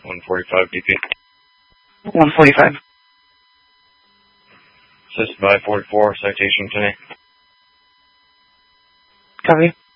145 BP. 145. Assisted by 44, citation today. Copy.